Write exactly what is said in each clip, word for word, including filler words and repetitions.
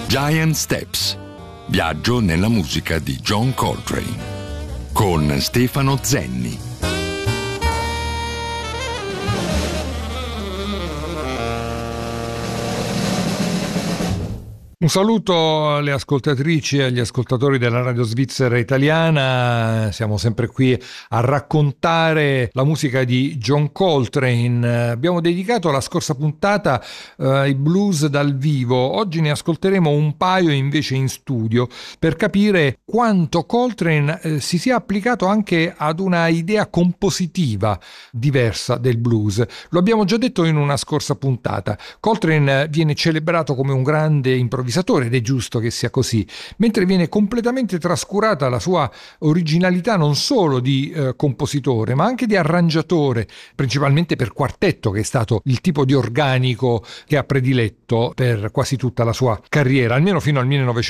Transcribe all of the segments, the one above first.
Giant Steps. Viaggio nella musica di John Coltrane con Stefano Zenni. Un saluto alle ascoltatrici e agli ascoltatori della radio svizzera italiana. Siamo sempre qui a raccontare la musica di John Coltrane. Abbiamo dedicato la scorsa puntata eh, ai blues dal vivo. Oggi ne ascolteremo un paio invece in studio per capire quanto Coltrane eh, si sia applicato anche ad una idea compositiva diversa del blues. Lo abbiamo già detto in una scorsa puntata. Coltrane viene celebrato come un grande improvvisatore ed è giusto che sia così, mentre viene completamente trascurata la sua originalità non solo di eh, compositore ma anche di arrangiatore, principalmente per quartetto, che è stato il tipo di organico che ha prediletto per quasi tutta la sua carriera, almeno fino al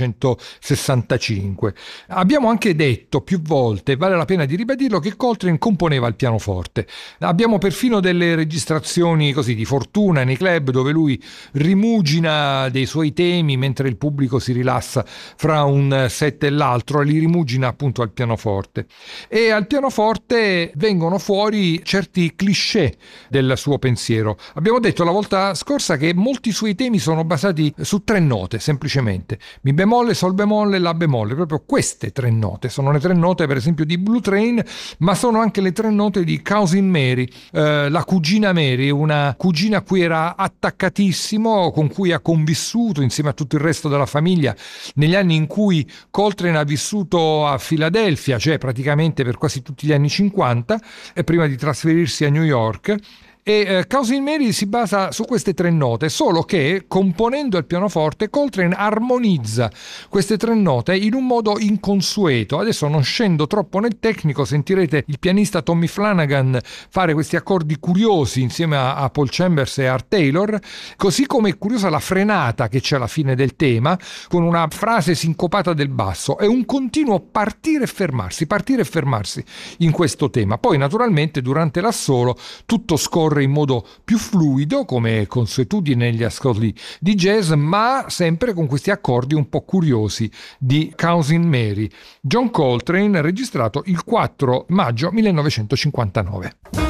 millenovecentosessantacinque. Abbiamo anche detto più volte, vale la pena di ribadirlo, che Coltrane componeva il pianoforte. Abbiamo perfino delle registrazioni così di fortuna nei club dove lui rimugina dei suoi temi mentre il pubblico si rilassa fra un set e l'altro, e li rimugina appunto al pianoforte. E al pianoforte vengono fuori certi cliché del suo pensiero. Abbiamo detto la volta scorsa che molti suoi temi sono basati su tre note, semplicemente: mi bemolle, sol bemolle, la bemolle. Proprio queste tre note sono le tre note per esempio di Blue Train, ma sono anche le tre note di Cousin Mary, eh, la cugina Mary, una cugina a cui era attaccatissimo, con cui ha convissuto insieme a tutto il resto della famiglia negli anni in cui Coltrane ha vissuto a Filadelfia, cioè praticamente per quasi tutti gli anni cinquanta, e prima di trasferirsi a New York. E eh, Cousin Mary si basa su queste tre note, solo che componendo il pianoforte Coltrane armonizza queste tre note in un modo inconsueto. Adesso non scendo troppo nel tecnico, sentirete il pianista Tommy Flanagan fare questi accordi curiosi insieme a, a Paul Chambers e Art Taylor, così come è curiosa la frenata che c'è alla fine del tema, con una frase sincopata del basso. È un continuo partire e fermarsi, partire e fermarsi in questo tema. Poi naturalmente durante l'assolo tutto scorre in modo più fluido, come consuetudine negli ascolti di jazz, ma sempre con questi accordi un po' curiosi di Cousin Mary. John Coltrane, registrato il quattro maggio millenovecentocinquantanove.